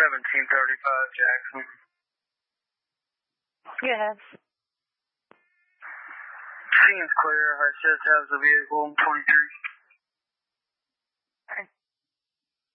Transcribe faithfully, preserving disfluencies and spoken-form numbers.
seventeen thirty-five Jackson. Yes. Seems clear. I should have the vehicle. twenty